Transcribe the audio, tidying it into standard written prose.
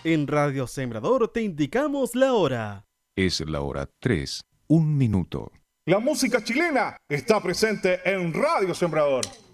En Radio Sembrador te indicamos la hora. Es la hora 3, 1 minuto. La música chilena está presente en Radio Sembrador.